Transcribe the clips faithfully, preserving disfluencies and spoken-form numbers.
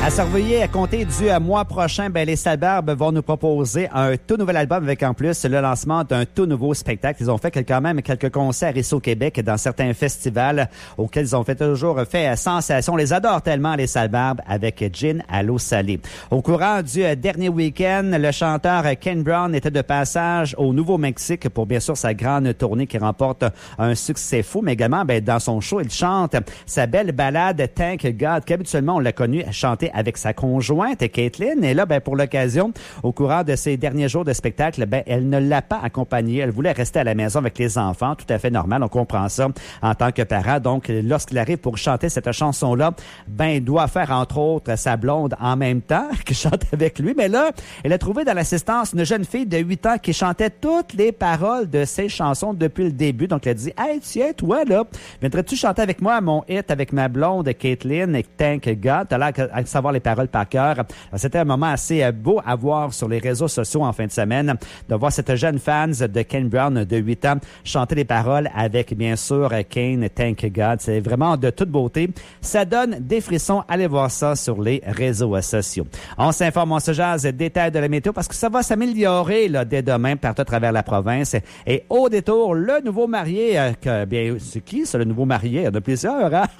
À surveiller, à compter du mois prochain, ben, les Salbarbes vont nous proposer un tout nouvel album avec en plus le lancement d'un tout nouveau spectacle. Ils ont fait quand même quelques concerts ici au Québec dans certains festivals auxquels ils ont fait toujours fait sensation. On les adore tellement, les Salbarbes, avec Gin à l'eau salée. Au courant du dernier week-end, le chanteur Ken Brown était de passage au Nouveau-Mexique pour bien sûr sa grande tournée qui remporte un succès fou, mais également ben, dans son show, il chante sa belle ballade Thank God, qu'habituellement on l'a connu chanter avec sa conjointe, Caitlyn. Et là, ben, pour l'occasion, au courant de ses derniers jours de spectacle, ben, elle ne l'a pas accompagnée. Elle voulait rester à la maison avec les enfants. Tout à fait normal. On comprend ça en tant que parent. Donc, lorsqu'il arrive pour chanter cette chanson-là, ben, il doit faire, entre autres, sa blonde en même temps qui chante avec lui. Mais là, elle a trouvé dans l'assistance une jeune fille de huit ans qui chantait toutes les paroles de ses chansons depuis le début. Donc, elle a dit, hey, tiens, toi, là, viendrais-tu chanter avec moi mon hit avec ma blonde, Caitlyn, et Thank God? T'as l'air à savoir les paroles par cœur. C'était un moment assez beau à voir sur les réseaux sociaux en fin de semaine, de voir cette jeune fan de Ken Brown de huit ans chanter les paroles avec, bien sûr, Kane, Thank God. C'est vraiment de toute beauté. Ça donne des frissons. Allez voir ça sur les réseaux sociaux. On s'informe, on se jase détails de la météo parce que ça va s'améliorer là, dès demain partout à travers la province. Et au détour, le nouveau marié, euh, que, bien, c'est qui, c'est le nouveau marié? Il y en a plusieurs, hein?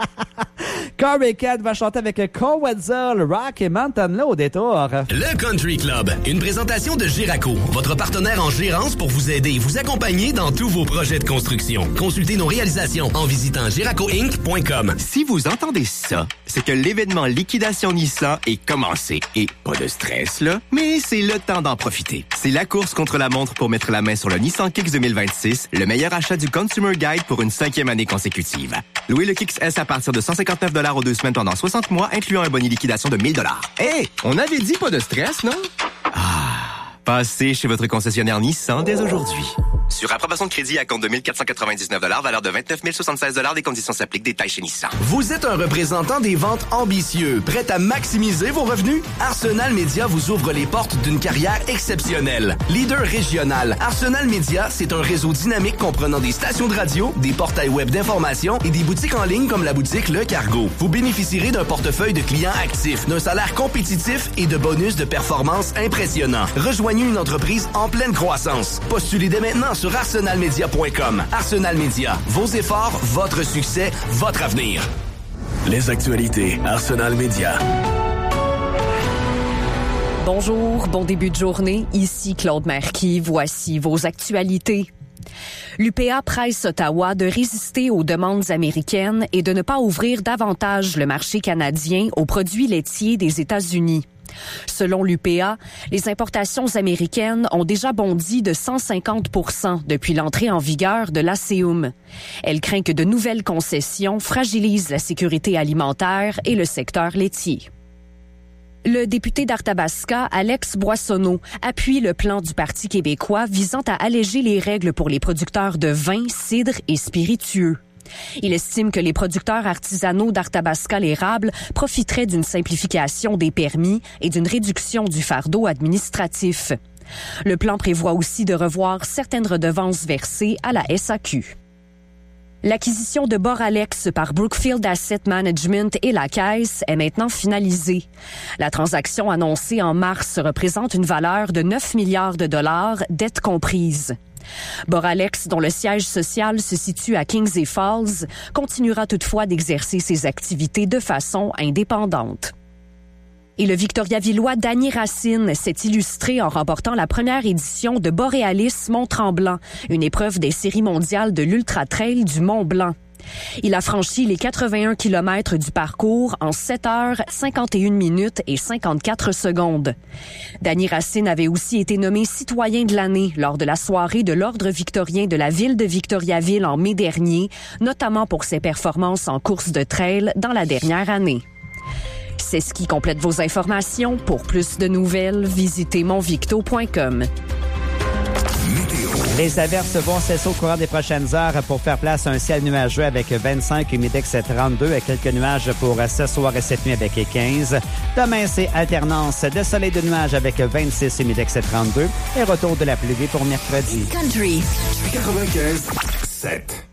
Corey Cat va chanter avec Cole Wetzel, Rock et Mountain là au détour. Le Country Club, une présentation de Giraco, votre partenaire en gérance pour vous aider et vous accompagner dans tous vos projets de construction. Consultez nos réalisations en visitant giraco inc point com. Si vous entendez ça, c'est que l'événement Liquidation Nissan est commencé. Et pas de stress, là, mais c'est le temps d'en profiter. C'est la course contre la montre pour mettre la main sur le Nissan Kicks deux mille vingt-six, le meilleur achat du Consumer Guide pour une cinquième année consécutive. Louez le Kicks S à partir de cent cinquante-neuf dollars aux deux semaines pendant soixante mois, incluant un bonus liquidation de mille dollars. Hé, hey, on avait dit pas de stress, non? Ah, passez chez votre concessionnaire Nissan dès aujourd'hui. Sur approbation de crédit à compte de mille quatre cent quatre-vingt-dix-neuf dollars, valeur de vingt-neuf mille soixante-seize dollars, des conditions s'appliquent, détails chez Nissan. Vous êtes un représentant des ventes ambitieux, prêt à maximiser vos revenus? Arsenal Media vous ouvre les portes d'une carrière exceptionnelle. Leader régional, Arsenal Media, c'est un réseau dynamique comprenant des stations de radio, des portails web d'information et des boutiques en ligne comme la boutique Le Cargo. Vous bénéficierez d'un portefeuille de clients actifs, d'un salaire compétitif et de bonus de performance impressionnants. Rejoignez une entreprise en pleine croissance. Postulez dès maintenant sur arsenal media point com. Arsenal Media, vos efforts, votre succès, votre avenir. Les actualités Arsenal Media. Bonjour, bon début de journée. Ici Claude Marquis. Voici vos actualités. L'U P A presse Ottawa de résister aux demandes américaines et de ne pas ouvrir davantage le marché canadien aux produits laitiers des États-Unis. Selon l'U P A, les importations américaines ont déjà bondi de cent cinquante pour cent depuis l'entrée en vigueur de l'A C E U M. Elle craint que de nouvelles concessions fragilisent la sécurité alimentaire et le secteur laitier. Le député d'Arthabasca, Alex Boissonneau, appuie le plan du Parti québécois visant à alléger les règles pour les producteurs de vin, cidre et spiritueux. Il estime que les producteurs artisanaux d'Arthabasca l'érable profiteraient d'une simplification des permis et d'une réduction du fardeau administratif. Le plan prévoit aussi de revoir certaines redevances versées à la S A Q. L'acquisition de Boralex par Brookfield Asset Management et la Caisse est maintenant finalisée. La transaction annoncée en mars représente une valeur de neuf milliards de dollars, dettes comprises. Boralex, dont le siège social se situe à Kings Falls, continuera toutefois d'exercer ses activités de façon indépendante. Et le Victoriavillois Danny Racine s'est illustré en remportant la première édition de Borealis Mont-Tremblant, une épreuve des séries mondiales de l'Ultra-Trail du Mont-Blanc. Il a franchi les quatre-vingt-un kilomètres du parcours en sept heures, cinquante et une minutes et cinquante-quatre secondes. Danny Racine avait aussi été nommé citoyen de l'année lors de la soirée de l'Ordre victorien de la ville de Victoriaville en mai dernier, notamment pour ses performances en course de trail dans la dernière année. C'est ce qui complète vos informations. Pour plus de nouvelles, visitez monvicto point com. Les averses vont cesser au courant des prochaines heures pour faire place à un ciel nuageux avec vingt-cinq, humidex trente-deux et quelques nuages pour ce soir et cette nuit avec quinze. Demain, c'est alternance de soleil et de nuages avec vingt-six, humidex trente-deux et retour de la pluie pour mercredi. Country quatre-vingt-quinze sept.